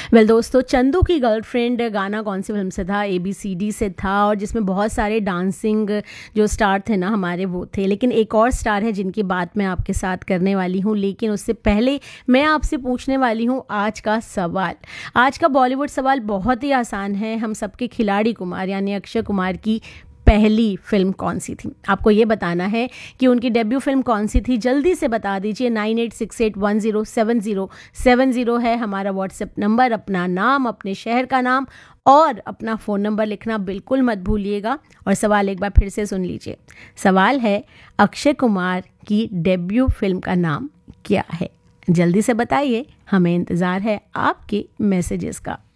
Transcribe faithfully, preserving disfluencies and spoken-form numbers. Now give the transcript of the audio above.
Well well, दोस्तों, चंदू की girlfriend गाना कौन सी फिल्म से था? ए बी सी डी से था, और जिसमें बहुत सारे डांसिंग जो स्टार थे ना हमारे, वो थे। लेकिन एक और स्टार है जिनकी बात मैं आपके साथ करने वाली हूँ, लेकिन उससे पहले मैं आपसे पूछने वाली हूँ आज का सवाल। आज का बॉलीवुड सवाल बहुत ही आसान है। हम सबके खिलाड़ी कुमार यानी अक्षय कुमार की पहली फिल्म कौन सी थी? आपको ये बताना है कि उनकी डेब्यू फिल्म कौन सी थी। जल्दी से बता दीजिए। Nine eight six eight one zero seven zero seven zero है हमारा व्हाट्सएप नंबर। अपना नाम, अपने शहर का नाम और अपना फ़ोन नंबर लिखना बिल्कुल मत भूलिएगा। और सवाल एक बार फिर से सुन लीजिए। सवाल है, अक्षय कुमार की डेब्यू फिल्म का नाम क्या है? जल्दी से बताइए, हमें इंतज़ार है आपके मैसेजेस का।